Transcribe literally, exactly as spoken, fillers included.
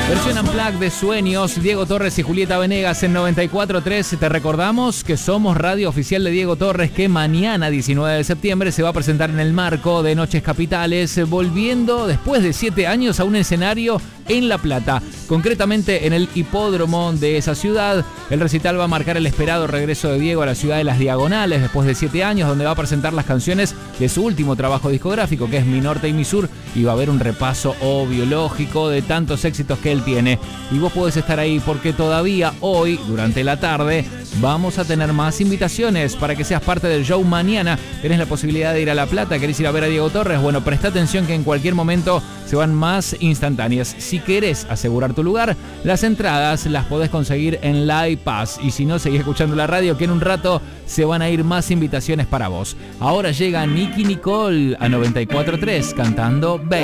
Versión Unplugged de Sueños, Diego Torres y Julieta Venegas en noventa y cuatro tres. Te recordamos que somos radio oficial de Diego Torres, que mañana, diecinueve de septiembre, se va a presentar en el marco de Noches Capitales, volviendo después de siete años a un escenario en La Plata, concretamente en el hipódromo de esa ciudad. El recital va a marcar el esperado regreso de Diego a la ciudad de las Diagonales después de siete años, donde va a presentar las canciones de su último trabajo discográfico, que es Mi Norte y Mi Sur, y va a haber un repaso obvio, lógico, de tantos éxitos que él tiene. Y vos podés estar ahí porque todavía hoy, durante la tarde, vamos a tener más invitaciones para que seas parte del show mañana. Tenés la posibilidad de ir a La Plata, querés ir a ver a Diego Torres. Bueno, presta atención que en cualquier momento se van más instantáneas. Si querés asegurar tu lugar, las entradas las podés conseguir en Live Pass. Y si no, seguí escuchando la radio, que en un rato se van a ir más invitaciones para vos. Ahora llega Nicky Nicole a noventa y cuatro tres cantando Baby.